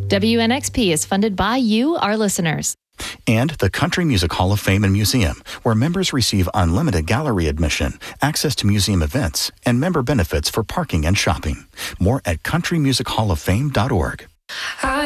WNXP is funded by you, our listeners. And the Country Music Hall of Fame and Museum, where members receive unlimited gallery admission, access to museum events, and member benefits for parking and shopping. More at countrymusichallofFame.org.